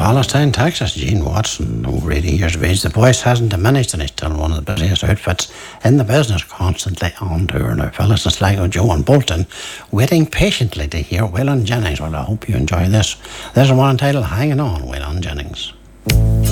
Palestine, Texas, Gene Watson, over 80 years of age. The voice hasn't diminished and he's still one of the busiest outfits in the business, constantly on tour. Now, fellas in Sligo, Joe and Bolton, waiting patiently to hear Waylon Jennings. Well, I hope you enjoy this. This is one entitled Hanging On, Waylon Jennings.